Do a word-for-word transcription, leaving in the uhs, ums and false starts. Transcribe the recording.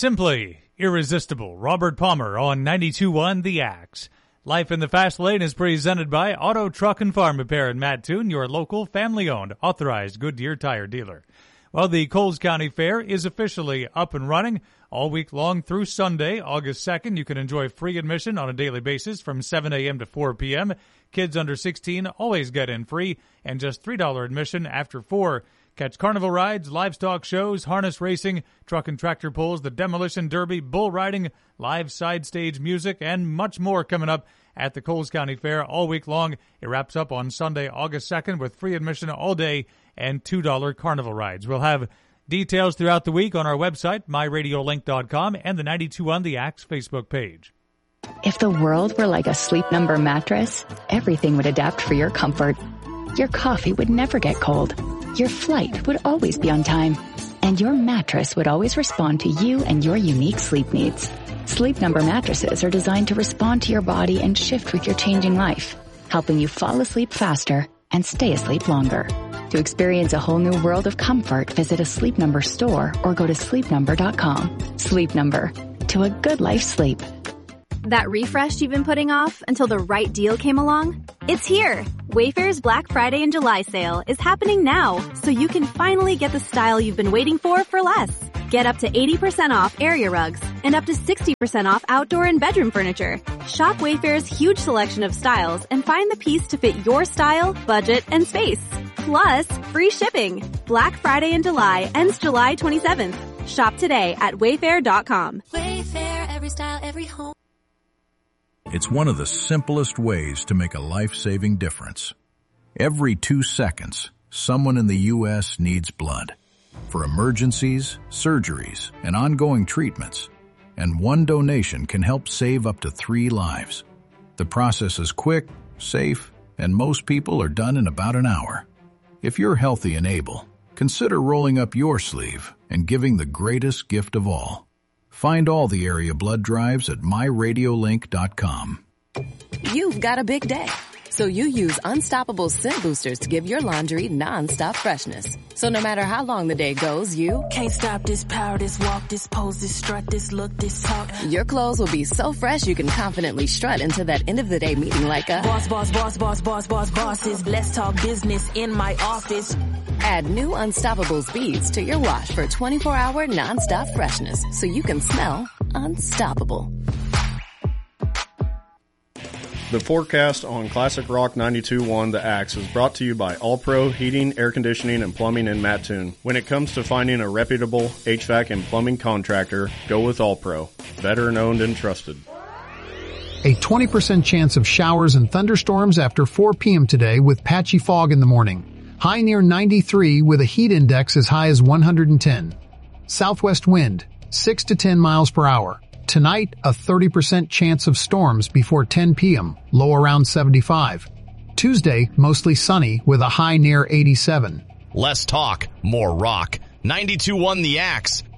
Simply irresistible. Robert Palmer on ninety-two point one The Axe. Life in the Fast Lane is presented by Auto, Truck, and Farm Repair in Mattoon, your local, family-owned, authorized Goodyear tire dealer. Well, the Coles County Fair is officially up and running all week long through Sunday, August second. You can enjoy free admission on a daily basis from seven a.m. to four p.m. Kids under sixteen always get in free, and just three dollars admission after four. Catch carnival rides, livestock shows, harness racing, truck and tractor pulls, the demolition derby, bull riding, live side stage music, and much more coming up at the Coles County Fair all week long. It wraps up on Sunday, August second with free admission all day and two dollars carnival rides. We'll have details throughout the week on our website, my radio link dot com, and the ninety-two point one The Axe Facebook page. If the world were like a Sleep Number mattress, everything would adapt for your comfort. Your coffee would never get cold. Your flight would always be on time. And your mattress would always respond to you and your unique sleep needs. Sleep Number mattresses are designed to respond to your body and shift with your changing life, helping you fall asleep faster and stay asleep longer. To experience a whole new world of comfort, visit a Sleep Number store or go to sleep number dot com. Sleep Number. To a good life sleep. That refresh you've been putting off until the right deal came along? It's here! Wayfair's Black Friday and July sale is happening now, so you can finally get the style you've been waiting for for less. Get up to eighty percent off area rugs and up to sixty percent off outdoor and bedroom furniture. Shop Wayfair's huge selection of styles and find the piece to fit your style, budget, and space. Plus, free shipping. Black Friday in July ends July twenty-seventh. Shop today at wayfair dot com. Wayfair, every style, every home. It's one of the simplest ways to make a life-saving difference. Every two seconds, someone in the U S needs blood. For emergencies, surgeries, and ongoing treatments. And one donation can help save up to three lives. The process is quick, safe, and most people are done in about an hour. If you're healthy and able, consider rolling up your sleeve and giving the greatest gift of all. Find all the area blood drives at my radio link dot com. You've got a big day, so you use Unstoppable Scent Boosters to give your laundry non-stop freshness. So no matter how long the day goes, you can't stop this power, this walk, this pose, this strut, this look, this talk. Your clothes will be so fresh you can confidently strut into that end of the day meeting like a boss, boss, boss, boss, boss, boss, bosses. Let's talk business in my office. Add new Unstoppable Speeds to your wash for twenty-four hour non-stop freshness so you can smell unstoppable. The forecast on Classic Rock ninety-two point one The Axe is brought to you by All Pro Heating, Air Conditioning, and Plumbing in Mattoon. When it comes to finding a reputable H V A C and plumbing contractor, go with All Pro. Veteran owned and trusted. A twenty percent chance of showers and thunderstorms after four p.m. today with patchy fog in the morning. High near ninety-three with a heat index as high as one hundred ten. Southwest wind, six to ten miles per hour. Tonight, a thirty percent chance of storms before ten p.m., low around seventy-five. Tuesday, mostly sunny with a high near eighty-seven. Less talk, more rock. ninety-two point one The Axe.